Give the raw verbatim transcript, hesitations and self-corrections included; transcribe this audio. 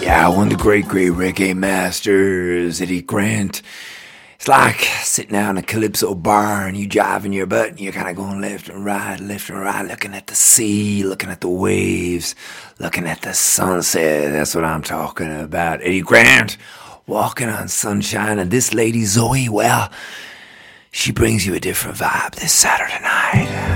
Yeah, one of the great, great reggae masters, Eddie Grant. It's like sitting down in a Calypso bar and you jiving your butt and you're kind of going left and right, left and right, looking at the sea, looking at the waves, looking at the sunset. That's what I'm talking about. Eddie Grant, walking on sunshine. And this lady, Zoe, well, she brings you a different vibe this Saturday night.